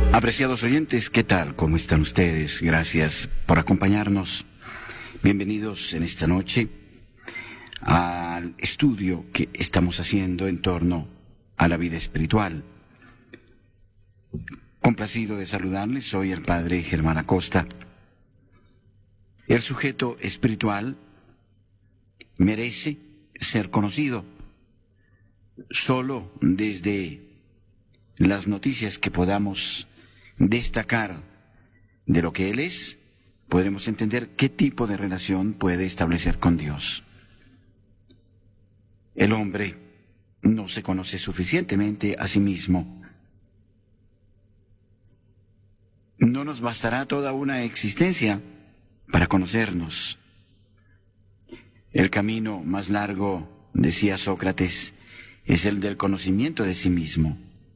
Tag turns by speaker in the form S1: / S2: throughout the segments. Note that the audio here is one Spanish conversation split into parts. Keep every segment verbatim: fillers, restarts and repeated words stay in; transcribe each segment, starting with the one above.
S1: Apreciados oyentes, ¿qué tal? ¿Cómo están ustedes? Gracias por acompañarnos. Bienvenidos en esta noche al estudio que estamos haciendo en torno a la vida espiritual. Complacido de saludarles, soy el padre Germán Acosta. El sujeto espiritual merece ser conocido. Solo desde las noticias que podamos destacar de lo que él es, podremos entender qué tipo de relación puede establecer con Dios. El hombre no se conoce suficientemente a sí mismo. No nos bastará toda una existencia para conocernos. El camino más largo, decía Sócrates, es el del conocimiento de sí mismo.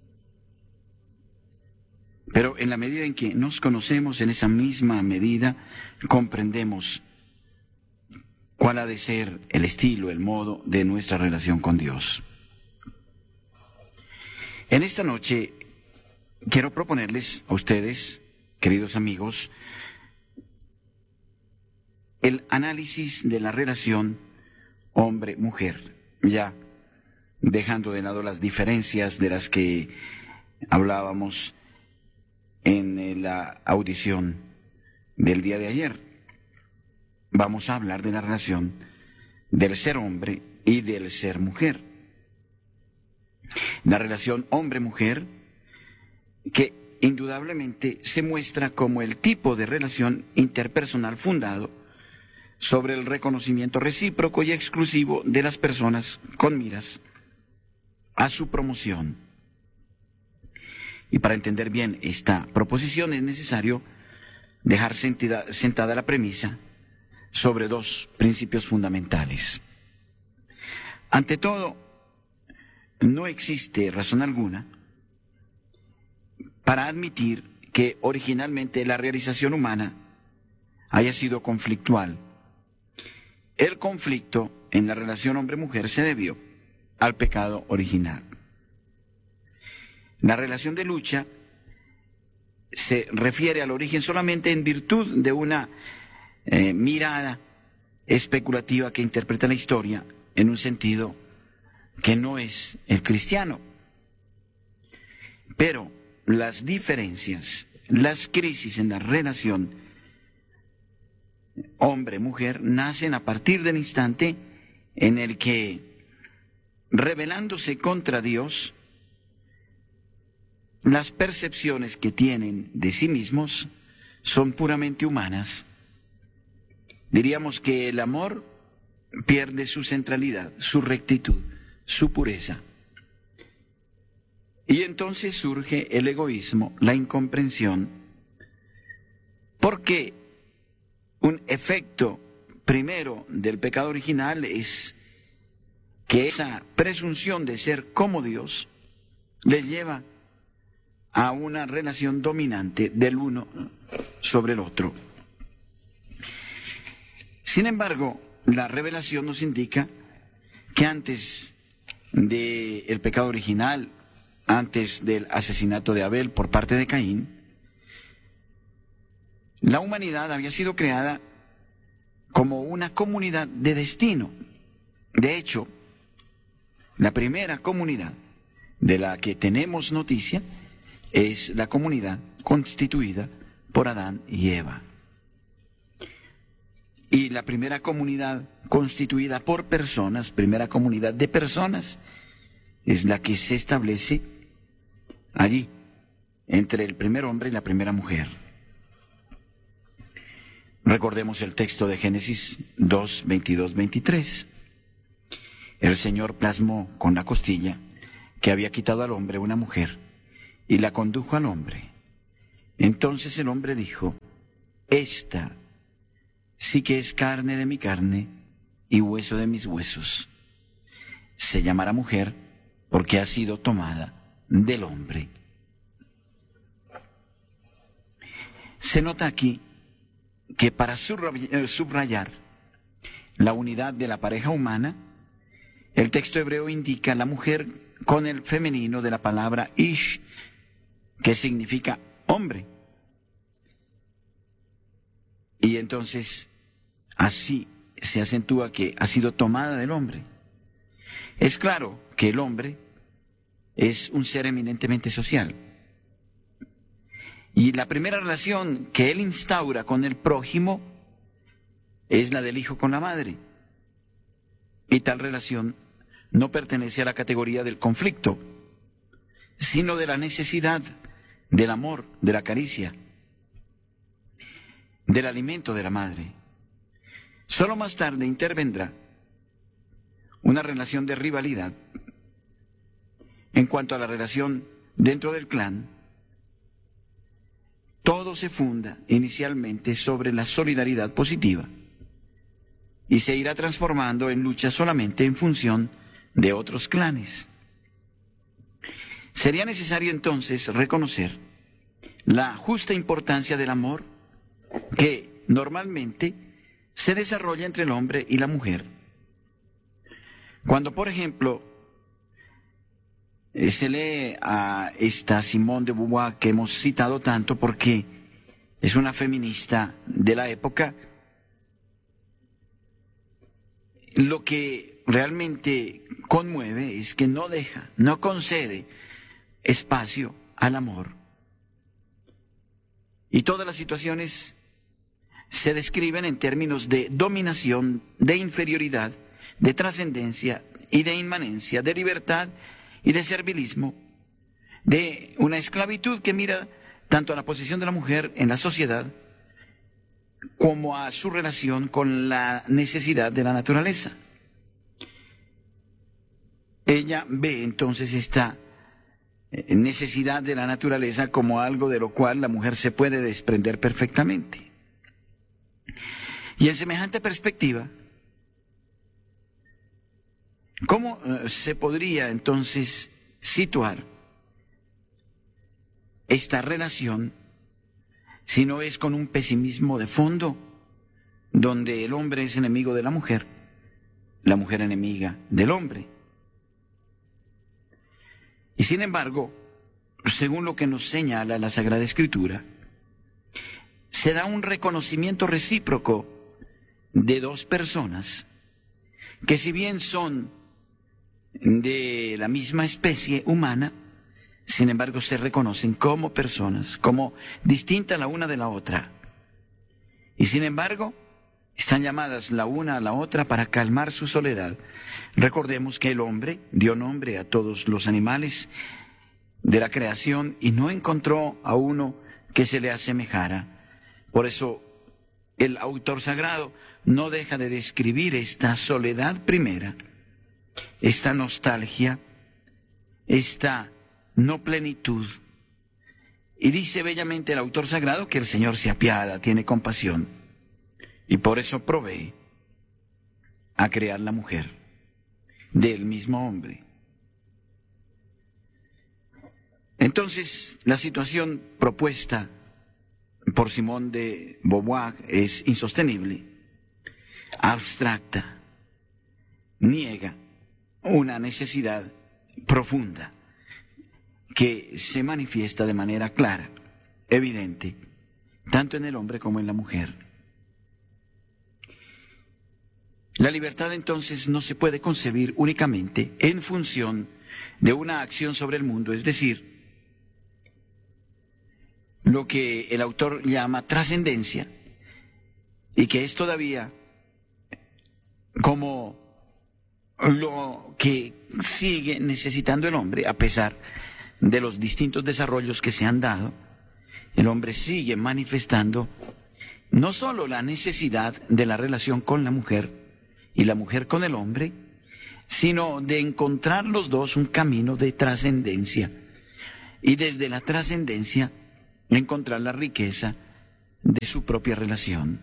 S1: Pero en la medida en que nos conocemos, en esa misma medida, comprendemos cuál ha de ser el estilo, el modo de nuestra relación con Dios. En esta noche quiero proponerles a ustedes, queridos amigos, el análisis de la relación hombre-mujer, ya dejando de lado las diferencias de las que hablábamos en la audición del día de ayer. Vamos a hablar de la relación del ser hombre y del ser mujer. La relación hombre-mujer, que indudablemente se muestra como el tipo de relación interpersonal fundado sobre el reconocimiento recíproco y exclusivo de las personas con miras a su promoción. Y para entender bien esta proposición es necesario dejar sentida, sentada la premisa sobre dos principios fundamentales. Ante todo, no existe razón alguna para admitir que originalmente la realización humana haya sido conflictual. El conflicto en la relación hombre-mujer se debió al pecado original. La relación de lucha se refiere al origen solamente en virtud de una eh, mirada especulativa que interpreta la historia en un sentido que no es el cristiano. Pero las diferencias, las crisis en la relación hombre-mujer nacen a partir del instante en el que, rebelándose contra Dios, las percepciones que tienen de sí mismos son puramente humanas. Diríamos que el amor pierde su centralidad, su rectitud, su pureza. Y entonces surge el egoísmo, la incomprensión, porque un efecto primero del pecado original es que esa presunción de ser como Dios les lleva a una relación dominante del uno sobre el otro. Sin embargo, la revelación nos indica que antes del pecado original, antes del asesinato de Abel por parte de Caín, la humanidad había sido creada como una comunidad de destino. De hecho, la primera comunidad de la que tenemos noticia es la comunidad constituida por Adán y Eva. Y la primera comunidad constituida por personas, primera comunidad de personas, es la que se establece allí, entre el primer hombre y la primera mujer. Recordemos el texto de Génesis dos, veintidós, veintitrés. El Señor plasmó con la costilla que había quitado al hombre una mujer y la condujo al hombre. Entonces el hombre dijo: esta sí que es carne de mi carne y hueso de mis huesos. Se llamará mujer porque ha sido tomada del hombre. Se nota aquí que para subrayar la unidad de la pareja humana, el texto hebreo indica la mujer con el femenino de la palabra ish, que significa hombre. Y entonces así se acentúa que ha sido tomada del hombre. Es claro que el hombre es un ser eminentemente social. Y la primera relación que él instaura con el prójimo es la del hijo con la madre. Y tal relación no pertenece a la categoría del conflicto, sino de la necesidad, del amor, de la caricia, del alimento de la madre. Solo más tarde intervendrá una relación de rivalidad en cuanto a la relación dentro del clan. Todo se funda inicialmente sobre la solidaridad positiva y se irá transformando en lucha solamente en función de otros clanes. Sería necesario entonces reconocer la justa importancia del amor que normalmente se desarrolla entre el hombre y la mujer. Cuando, por ejemplo, se lee a esta Simone de Beauvoir que hemos citado tanto porque es una feminista de la época, lo que realmente conmueve es que no deja, no concede espacio al amor. Y todas las situaciones se describen en términos de dominación, de inferioridad, de trascendencia y de inmanencia, de libertad y de servilismo, de una esclavitud que mira tanto a la posición de la mujer en la sociedad como a su relación con la necesidad de la naturaleza. Ella ve entonces esta necesidad de la naturaleza como algo de lo cual la mujer se puede desprender perfectamente. Y en semejante perspectiva, ¿cómo se podría entonces situar esta relación si no es con un pesimismo de fondo, donde el hombre es enemigo de la mujer, la mujer enemiga del hombre? Y sin embargo, según lo que nos señala la Sagrada Escritura, se da un reconocimiento recíproco de dos personas que, si bien son de la misma especie humana, sin embargo se reconocen como personas, como distintas la una de la otra. Y sin embargo, están llamadas la una a la otra para calmar su soledad. Recordemos que el hombre dio nombre a todos los animales de la creación y no encontró a uno que se le asemejara. Por eso el autor sagrado no deja de describir esta soledad primera, esta nostalgia, esta no plenitud. Y dice bellamente el autor sagrado que el Señor se apiada, tiene compasión, y por eso provee a crear la mujer del mismo hombre. Entonces, la situación propuesta por Simone de Beauvoir es insostenible, abstracta, niega una necesidad profunda que se manifiesta de manera clara, evidente, tanto en el hombre como en la mujer. La libertad entonces no se puede concebir únicamente en función de una acción sobre el mundo, es decir, lo que el autor llama trascendencia, y que es todavía como lo que sigue necesitando el hombre, a pesar de los distintos desarrollos que se han dado. El hombre sigue manifestando no solo la necesidad de la relación con la mujer y la mujer con el hombre, sino de encontrar los dos un camino de trascendencia, y desde la trascendencia encontrar la riqueza de su propia relación.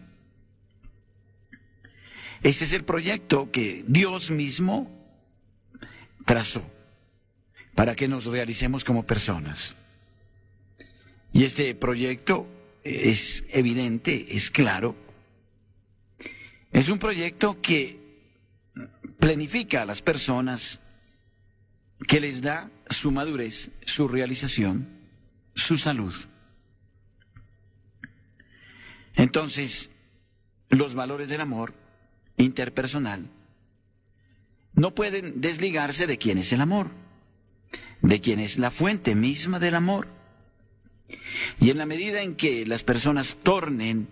S1: Este es el proyecto que Dios mismo trazó para que nos realicemos como personas. Y este proyecto es evidente, es claro. Es un proyecto que planifica a las personas, que les da su madurez, su realización, su salud. Entonces, los valores del amor interpersonal no pueden desligarse de quién es el amor, de quién es la fuente misma del amor. Y en la medida en que las personas tornen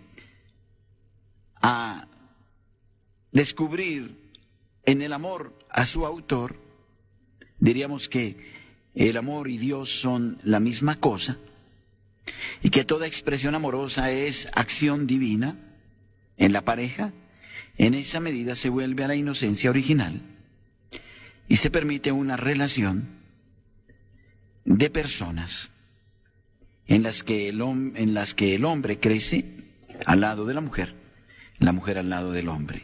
S1: a descubrir en el amor a su autor, diríamos que el amor y Dios son la misma cosa y que toda expresión amorosa es acción divina en la pareja, en esa medida se vuelve a la inocencia original y se permite una relación de personas en las que el, hom- en las que el hombre crece al lado de la mujer, la mujer al lado del hombre.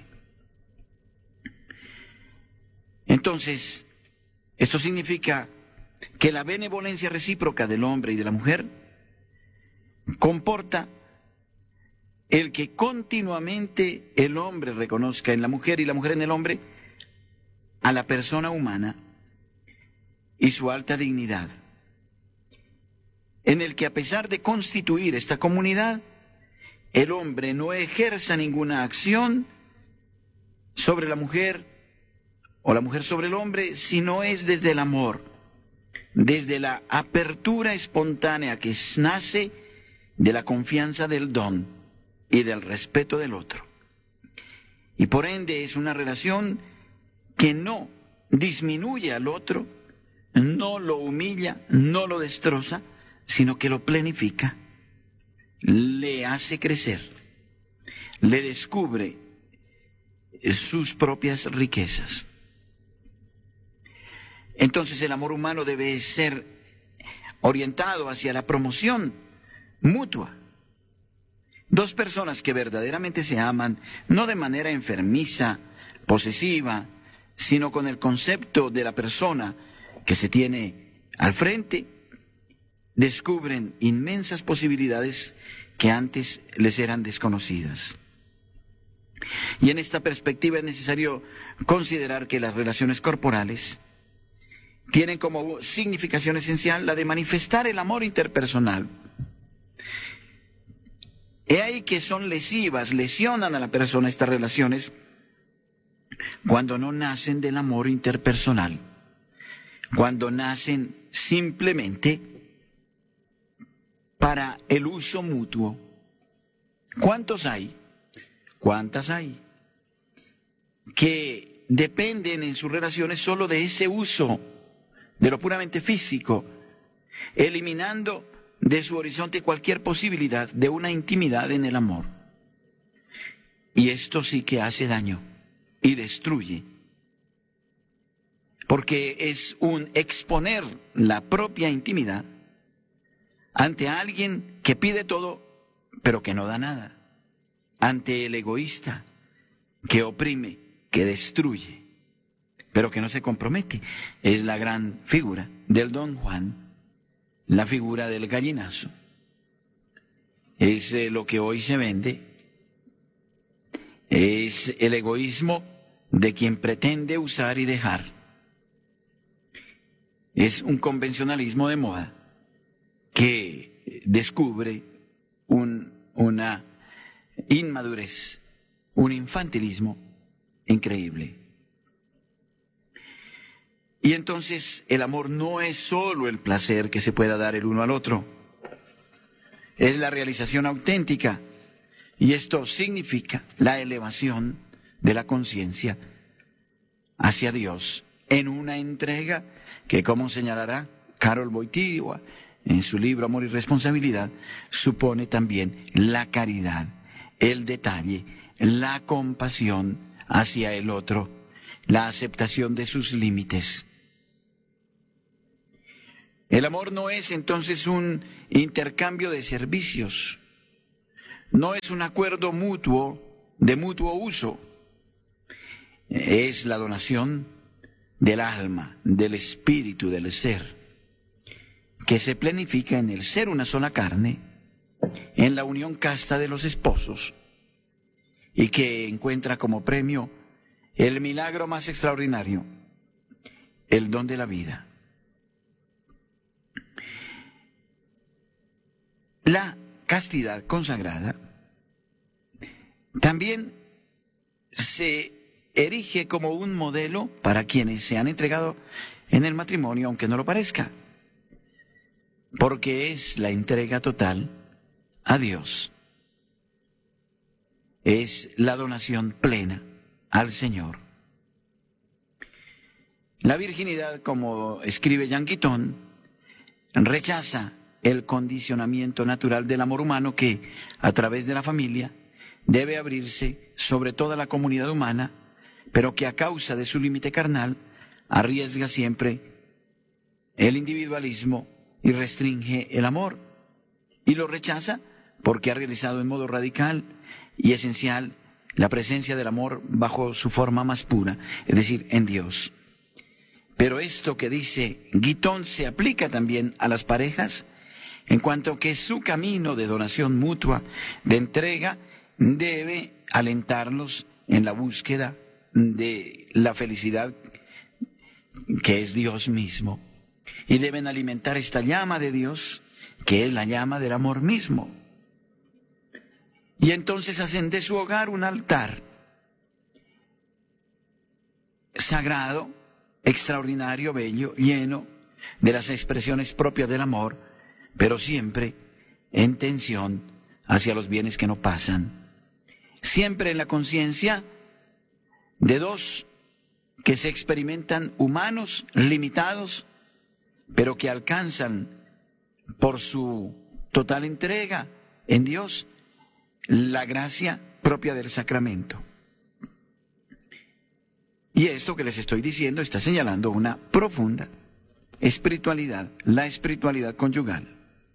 S1: Entonces, esto significa que la benevolencia recíproca del hombre y de la mujer comporta el que continuamente el hombre reconozca en la mujer y la mujer en el hombre a la persona humana y su alta dignidad, en el que a pesar de constituir esta comunidad, el hombre no ejerza ninguna acción sobre la mujer o la mujer sobre el hombre, sino es desde el amor, desde la apertura espontánea que nace de la confianza del don y del respeto del otro. Y por ende es una relación que no disminuye al otro, no lo humilla, no lo destroza, sino que lo planifica, le hace crecer, le descubre sus propias riquezas. Entonces el amor humano debe ser orientado hacia la promoción mutua. Dos personas que verdaderamente se aman, no de manera enfermiza, posesiva, sino con el concepto de la persona que se tiene al frente, descubren inmensas posibilidades que antes les eran desconocidas. Y en esta perspectiva es necesario considerar que las relaciones corporales tienen como significación esencial la de manifestar el amor interpersonal. He ahí que son lesivas, lesionan a la persona estas relaciones cuando no nacen del amor interpersonal, cuando nacen simplemente para el uso mutuo. ¿Cuántos hay? ¿Cuántas hay? Que dependen en sus relaciones solo de ese uso, de lo puramente físico, eliminando de su horizonte cualquier posibilidad de una intimidad en el amor. Y esto sí que hace daño y destruye, porque es un exponer la propia intimidad ante alguien que pide todo, pero que no da nada, ante el egoísta que oprime, que destruye, pero que no se compromete. Es la gran figura del Don Juan, la figura del gallinazo. Es eh, lo que hoy se vende, es el egoísmo de quien pretende usar y dejar. Es un convencionalismo de moda que descubre un, una inmadurez, un infantilismo increíble. Y entonces el amor no es solo el placer que se pueda dar el uno al otro, es la realización auténtica, y esto significa la elevación de la conciencia hacia Dios en una entrega que, como señalará Karol Wojtyła en su libro Amor y Responsabilidad, supone también la caridad, el detalle, la compasión hacia el otro, la aceptación de sus límites. El amor no es entonces un intercambio de servicios, no es un acuerdo mutuo, de mutuo uso, es la donación del alma, del espíritu, del ser, que se planifica en el ser una sola carne, en la unión casta de los esposos, y que encuentra como premio el milagro más extraordinario, el don de la vida. La castidad consagrada también se erige como un modelo para quienes se han entregado en el matrimonio, aunque no lo parezca, porque es la entrega total a Dios. Es la donación plena al Señor. La virginidad, como escribe Jean Guiton, rechaza el condicionamiento natural del amor humano que, a través de la familia, debe abrirse sobre toda la comunidad humana, pero que a causa de su límite carnal arriesga siempre el individualismo y restringe el amor. Y lo rechaza porque ha realizado en modo radical y esencial la presencia del amor bajo su forma más pura, es decir, en Dios. Pero esto que dice Guiton se aplica también a las parejas, en cuanto que su camino de donación mutua, de entrega, debe alentarlos en la búsqueda de la felicidad que es Dios mismo. Y deben alimentar esta llama de Dios, que es la llama del amor mismo. Y entonces hacen de su hogar un altar sagrado, extraordinario, bello, lleno de las expresiones propias del amor, pero siempre en tensión hacia los bienes que no pasan. Siempre en la conciencia de dos que se experimentan humanos, limitados, pero que alcanzan por su total entrega en Dios la gracia propia del sacramento. Y esto que les estoy diciendo está señalando una profunda espiritualidad, la espiritualidad conyugal.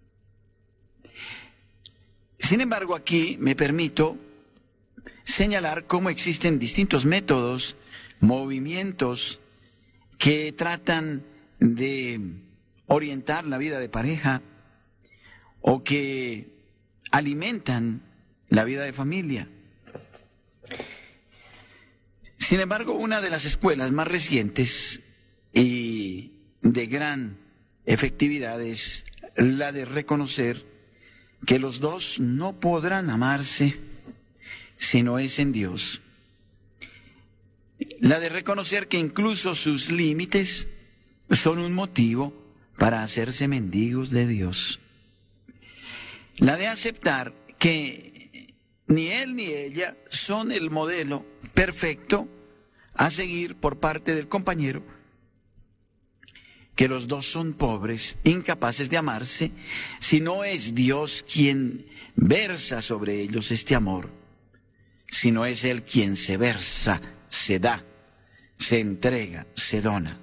S1: Sin embargo, aquí me permito señalar cómo existen distintos métodos, movimientos que tratan de orientar la vida de pareja o que alimentan la vida de familia. Sin embargo, una de las escuelas más recientes y de gran efectividad es la de reconocer que los dos no podrán amarse si no es en Dios. La de reconocer que incluso sus límites son un motivo para hacerse mendigos de Dios. La de aceptar que ni él ni ella son el modelo perfecto a seguir por parte del compañero, que los dos son pobres, incapaces de amarse, si no es Dios quien versa sobre ellos este amor, si no es Él quien se versa, se da, se entrega, se dona.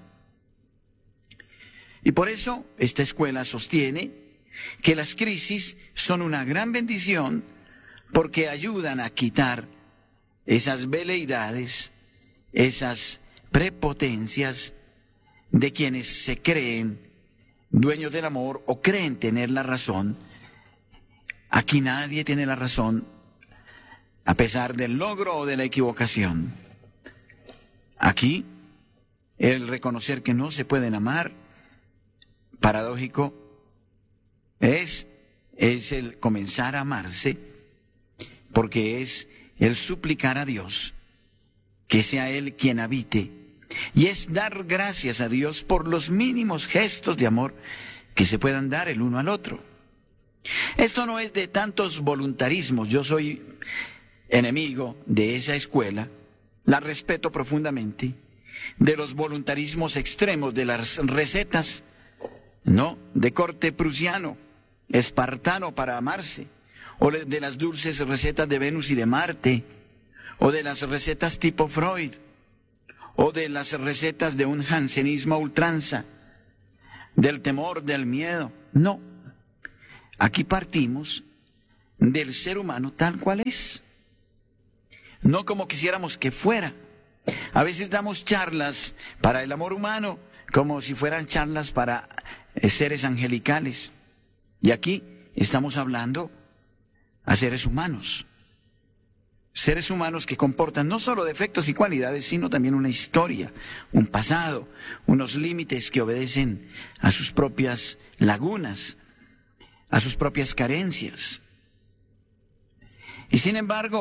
S1: Y por eso esta escuela sostiene que las crisis son una gran bendición porque ayudan a quitar esas veleidades, esas prepotencias de quienes se creen dueños del amor o creen tener la razón. Aquí nadie tiene la razón a pesar del logro o de la equivocación. Aquí el reconocer que no se pueden amar, paradójico, es, es el comenzar a amarse, porque es el suplicar a Dios que sea Él quien habite, y es dar gracias a Dios por los mínimos gestos de amor que se puedan dar el uno al otro. Esto no es de tantos voluntarismos, yo soy enemigo de esa escuela, la respeto profundamente, de los voluntarismos extremos, de las recetas, no, de corte prusiano, espartano para amarse, o de las dulces recetas de Venus y de Marte, o de las recetas tipo Freud, o de las recetas de un jansenismo a ultranza, del temor, del miedo. No, aquí partimos del ser humano tal cual es, no como quisiéramos que fuera. A veces damos charlas para el amor humano como si fueran charlas para seres angelicales, y aquí estamos hablando a seres humanos. Seres humanos que comportan no solo defectos y cualidades, sino también una historia, un pasado, unos límites que obedecen a sus propias lagunas, a sus propias carencias. Y sin embargo,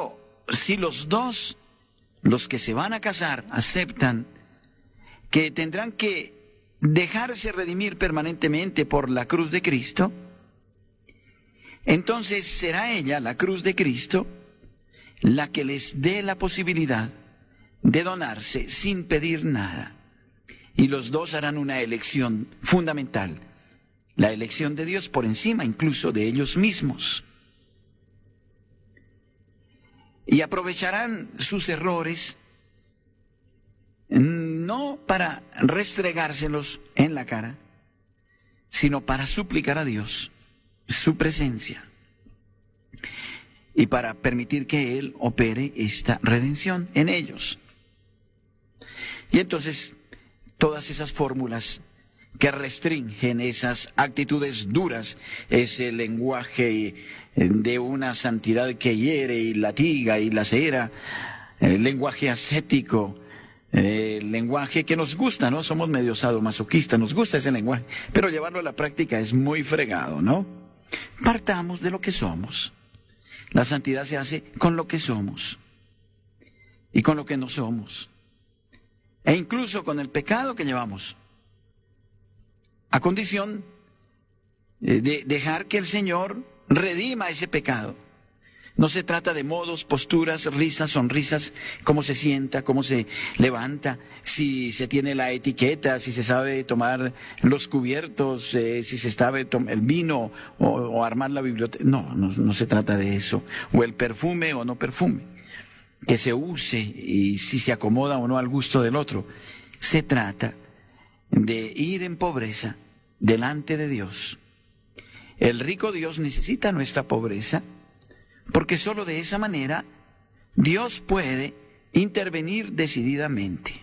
S1: si los dos, los que se van a casar, aceptan que tendrán que dejarse redimir permanentemente por la cruz de Cristo, entonces será ella, la cruz de Cristo, la que les dé la posibilidad de donarse sin pedir nada. Y los dos harán una elección fundamental, la elección de Dios por encima incluso de ellos mismos. Y aprovecharán sus errores no para restregárselos en la cara, sino para suplicar a Dios su presencia y para permitir que Él opere esta redención en ellos. Y entonces todas esas fórmulas que restringen esas actitudes duras, ese lenguaje de una santidad que hiere y latiga y lacera, el lenguaje ascético, el lenguaje que nos gusta, ¿no? Somos medio sadomasoquistas, nos gusta ese lenguaje, pero llevarlo a la práctica es muy fregado, ¿no? Partamos de lo que somos. La santidad se hace con lo que somos y con lo que no somos, e incluso con el pecado que llevamos, a condición de dejar que el Señor redima ese pecado. No se trata de modos, posturas, risas, sonrisas, cómo se sienta, cómo se levanta, si se tiene la etiqueta, si se sabe tomar los cubiertos, eh, si se sabe tomar el vino o, o armar la biblioteca. No, no, no se trata de eso. O el perfume o no perfume, que se use y si se acomoda o no al gusto del otro. Se trata de ir en pobreza delante de Dios. El rico Dios necesita nuestra pobreza, porque sólo de esa manera Dios puede intervenir decididamente.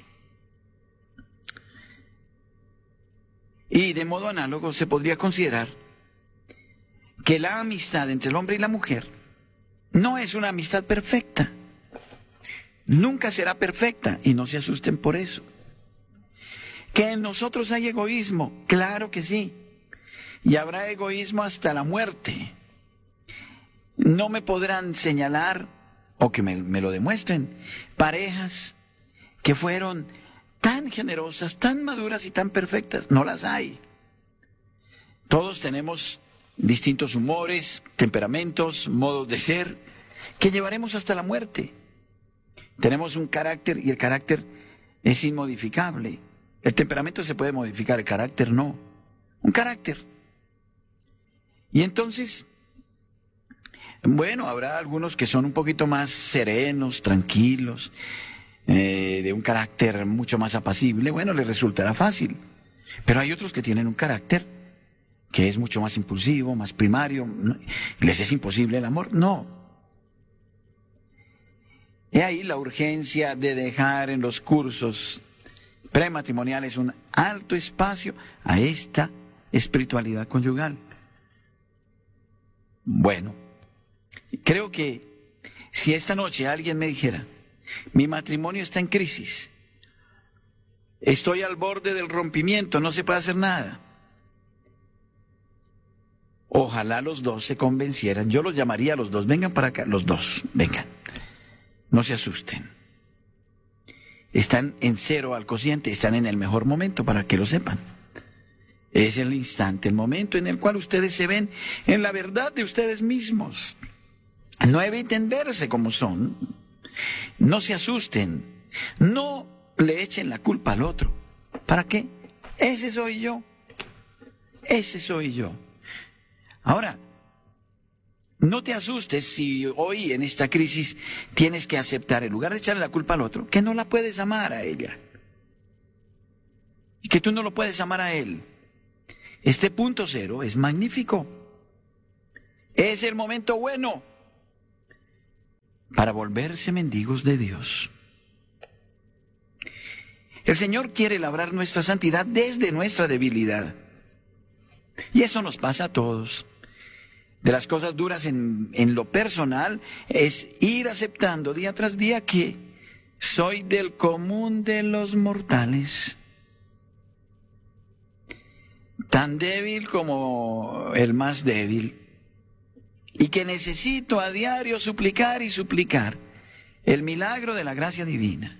S1: Y de modo análogo se podría considerar que la amistad entre el hombre y la mujer no es una amistad perfecta. Nunca será perfecta, y no se asusten por eso. Que en nosotros hay egoísmo, claro que sí, y habrá egoísmo hasta la muerte. No me podrán señalar, o que me, me lo demuestren, parejas que fueron tan generosas, tan maduras y tan perfectas. No las hay. Todos tenemos distintos humores, temperamentos, modos de ser, que llevaremos hasta la muerte. Tenemos un carácter y el carácter es inmodificable. El temperamento se puede modificar, el carácter no. Un carácter. Y entonces, bueno, habrá algunos que son un poquito más serenos, tranquilos, eh, de un carácter mucho más apacible. Bueno, les resultará fácil. Pero hay otros que tienen un carácter que es mucho más impulsivo, más primario. ¿Les es imposible el amor? No. He ahí la urgencia de dejar en los cursos prematrimoniales un alto espacio a esta espiritualidad conyugal. Bueno, creo que si esta noche alguien me dijera, mi matrimonio está en crisis, estoy al borde del rompimiento, no se puede hacer nada, ojalá los dos se convencieran. Yo los llamaría a los dos, vengan para acá, los dos, vengan, no se asusten. Están en cero al cociente, están en el mejor momento para que lo sepan. Es el instante, el momento en el cual ustedes se ven en la verdad de ustedes mismos. No eviten verse como son. No se asusten. No le echen la culpa al otro. ¿Para qué? Ese soy yo. Ese soy yo. Ahora, no te asustes si hoy en esta crisis tienes que aceptar, en lugar de echarle la culpa al otro, que no la puedes amar a ella. Y que tú no lo puedes amar a él. Este punto cero es magnífico. Es el momento bueno para volverse mendigos de Dios. El Señor quiere labrar nuestra santidad desde nuestra debilidad. Y eso nos pasa a todos. De las cosas duras en, en lo personal es ir aceptando día tras día que soy del común de los mortales. Tan débil como el más débil, y que necesito a diario suplicar y suplicar el milagro de la gracia divina.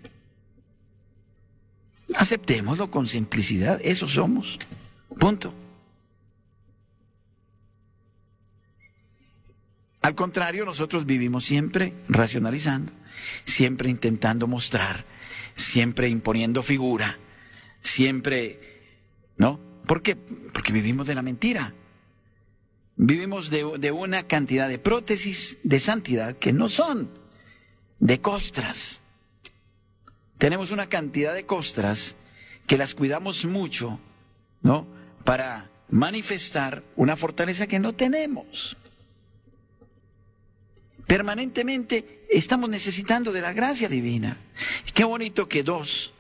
S1: Aceptémoslo con simplicidad, eso somos. Punto. Al contrario, nosotros vivimos siempre racionalizando, siempre intentando mostrar, siempre imponiendo figura, siempre, ¿no? ¿Por qué? Porque vivimos de la mentira. Vivimos de, de una cantidad de prótesis de santidad que no son, de costras. Tenemos una cantidad de costras que las cuidamos mucho, ¿no? Para manifestar una fortaleza que no tenemos. Permanentemente estamos necesitando de la gracia divina. Qué bonito que dos,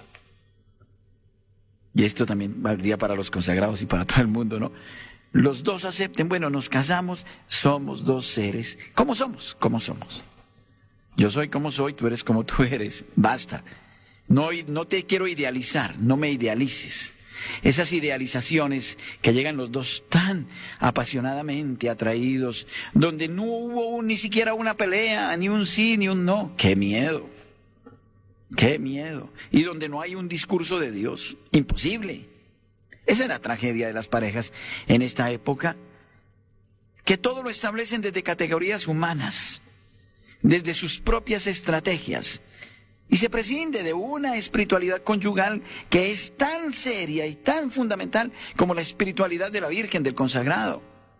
S1: y esto también valdría para los consagrados y para todo el mundo, ¿no? Los dos acepten, bueno, nos casamos, somos dos seres. ¿Cómo somos? ¿Cómo somos? Yo soy como soy, tú eres como tú eres. Basta. No, no te quiero idealizar, no me idealices. Esas idealizaciones que llegan los dos tan apasionadamente atraídos, donde no hubo ni siquiera una pelea, ni un sí, ni un no. ¡Qué miedo! ¡Qué miedo! Y donde no hay un discurso de Dios. Imposible. Esa es la tragedia de las parejas en esta época, que todo lo establecen desde categorías humanas, desde sus propias estrategias. Y se prescinde de una espiritualidad conyugal que es tan seria y tan fundamental como la espiritualidad de la Virgen, del consagrado.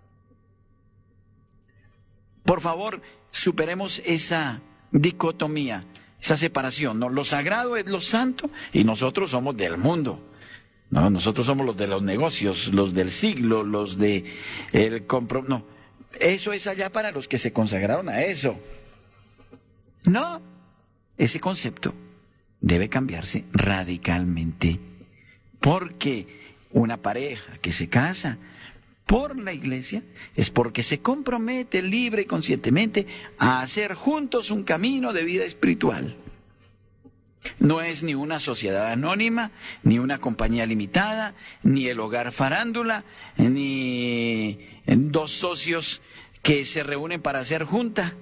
S1: Por favor, superemos esa dicotomía, esa separación, ¿no? Lo sagrado es lo santo y nosotros somos del mundo. No, nosotros somos los de los negocios, los del siglo, los de el compro... No, eso es allá para los que se consagraron a eso. No. Ese concepto debe cambiarse radicalmente, porque una pareja que se casa por la iglesia es porque se compromete libre y conscientemente a hacer juntos un camino de vida espiritual. No es ni una sociedad anónima, ni una compañía limitada, ni el hogar farándula, ni dos socios que se reúnen para hacer junta.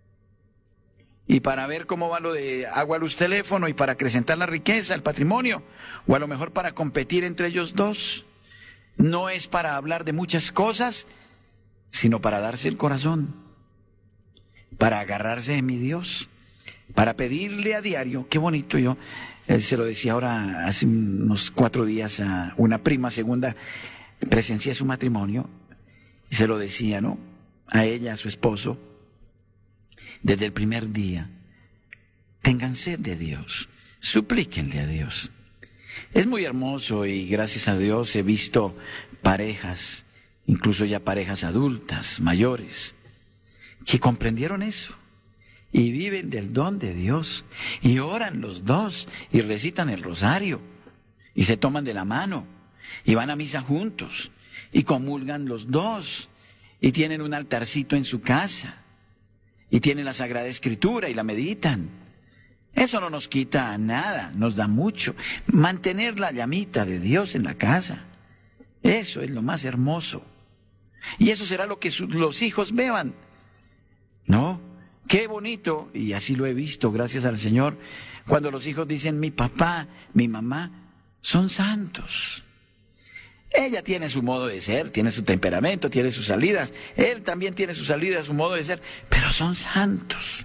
S1: Y para ver cómo va lo de agua, luz, teléfono, y para acrecentar la riqueza, el patrimonio, o a lo mejor para competir entre ellos dos. No es para hablar de muchas cosas, sino para darse el corazón, para agarrarse de mi Dios, para pedirle a diario. Qué bonito, yo eh, se lo decía ahora hace unos cuatro días a una prima segunda, presencié su matrimonio, y se lo decía, ¿no? A ella, a su esposo. Desde el primer día, tengan sed de Dios, suplíquenle a Dios. Es muy hermoso y gracias a Dios he visto parejas, incluso ya parejas adultas, mayores, que comprendieron eso y viven del don de Dios y oran los dos y recitan el rosario y se toman de la mano y van a misa juntos y comulgan los dos y tienen un altarcito en su casa. Y tienen la Sagrada Escritura y la meditan. Eso no nos quita nada, nos da mucho. Mantener la llamita de Dios en la casa, eso es lo más hermoso. Y eso será lo que su, los hijos vean. ¿No? Qué bonito, y así lo he visto, gracias al Señor, cuando los hijos dicen, mi papá, mi mamá, son santos. Ella tiene su modo de ser, tiene su temperamento, tiene sus salidas. Él también tiene sus salidas, su modo de ser, pero son santos.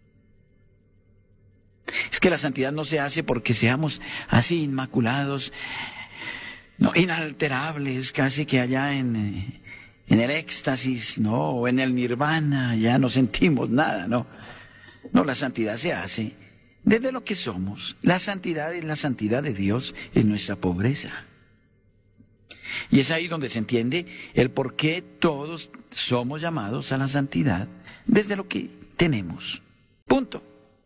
S1: Es que la santidad no se hace porque seamos así inmaculados, no, inalterables, casi que allá en, en el éxtasis, no, o en el nirvana, ya no sentimos nada, no. No, la santidad se hace desde lo que somos. La santidad es la santidad de Dios en nuestra pobreza. Y es ahí donde se entiende el por qué todos somos llamados a la santidad desde lo que tenemos. Punto.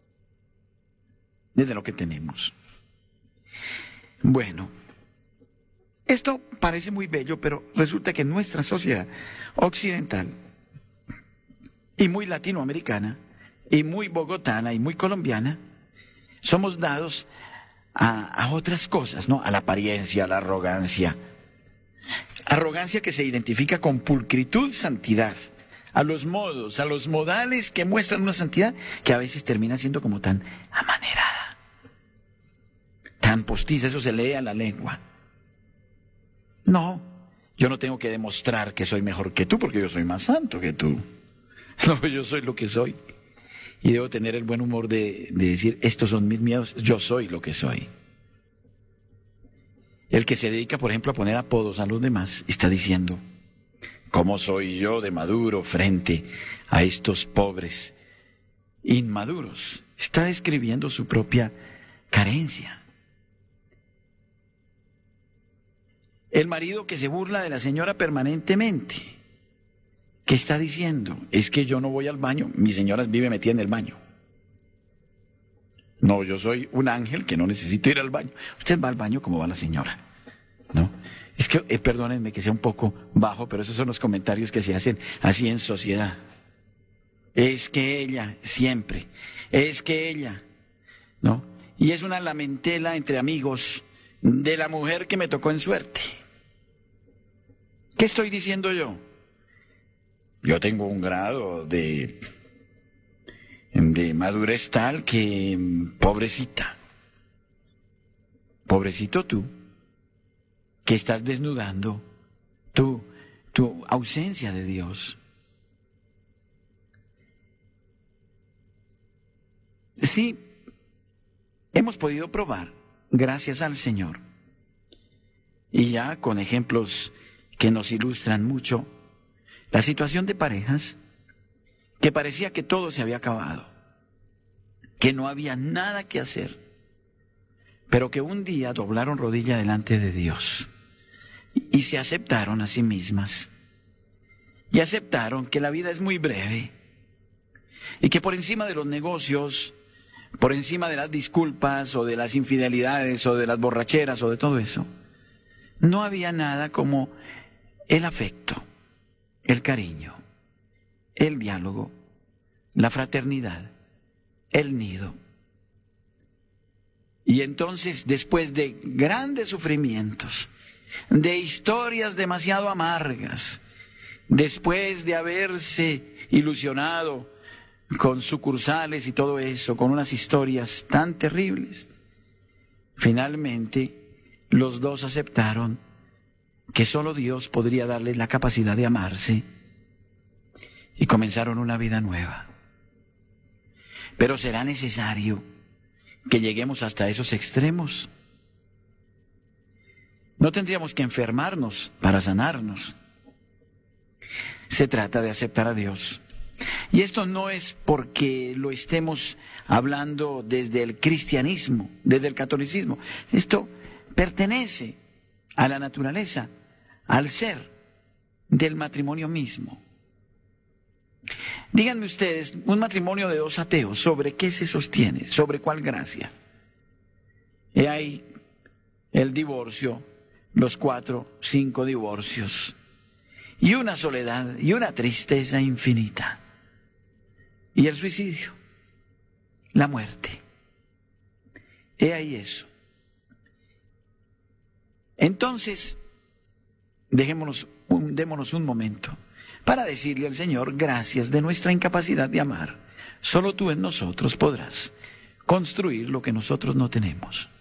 S1: Desde lo que tenemos. Bueno, esto parece muy bello, pero resulta que en nuestra sociedad occidental y muy latinoamericana y muy bogotana y muy colombiana, somos dados a, a otras cosas, ¿no? A la apariencia, a la arrogancia. Arrogancia que se identifica con pulcritud, santidad. a los modos, a los modales que muestran una santidad que a veces termina siendo como tan amanerada, tan postiza, eso se lee a la lengua. No, yo no tengo que demostrar que soy mejor que tú porque yo soy más santo que tú. No, yo soy lo que soy. Y debo tener el buen humor de, de decir, estos son mis miedos, yo soy lo que soy. El que se dedica, por ejemplo, a poner apodos a los demás, está diciendo, ¿cómo soy yo de maduro frente a estos pobres inmaduros? Está describiendo su propia carencia. El marido que se burla de la señora permanentemente, ¿qué está diciendo? Es que yo no voy al baño, mi señora vive metida en el baño. No, yo soy un ángel que no necesito ir al baño. Usted va al baño como va la señora, ¿no? Es que, eh, perdónenme que sea un poco bajo, pero esos son los comentarios que se hacen así en sociedad. Es que ella, siempre, es que ella, ¿no? Y es una lamentela entre amigos de la mujer que me tocó en suerte. ¿Qué estoy diciendo yo? Yo tengo un grado de, de madurez tal que, pobrecita, pobrecito tú, que estás desnudando tu, tu ausencia de Dios. Sí, hemos podido probar, gracias al Señor, y ya con ejemplos que nos ilustran mucho, la situación de parejas que parecía que todo se había acabado, que no había nada que hacer, pero que un día doblaron rodilla delante de Dios y se aceptaron a sí mismas y aceptaron que la vida es muy breve y que por encima de los negocios, por encima de las disculpas o de las infidelidades o de las borracheras o de todo eso, no había nada como el afecto, el cariño, el diálogo, la fraternidad, el nido. Y entonces, después de grandes sufrimientos, de historias demasiado amargas, después de haberse ilusionado con sucursales y todo eso, con unas historias tan terribles, finalmente los dos aceptaron que solo Dios podría darles la capacidad de amarse y comenzaron una vida nueva. Pero será necesario que lleguemos hasta esos extremos. No tendríamos que enfermarnos para sanarnos. Se trata de aceptar a Dios. Y esto no es porque lo estemos hablando desde el cristianismo, desde el catolicismo. Esto pertenece a la naturaleza, al ser del matrimonio mismo. Díganme ustedes, un matrimonio de dos ateos, ¿sobre qué se sostiene? ¿Sobre cuál gracia? Y ahí el divorcio, los cuatro, cinco divorcios, y una soledad y una tristeza infinita. Y el suicidio, la muerte. He ahí eso. Entonces, dejémonos un, démonos un momento para decirle al Señor gracias de nuestra incapacidad de amar. Solo tú en nosotros podrás construir lo que nosotros no tenemos.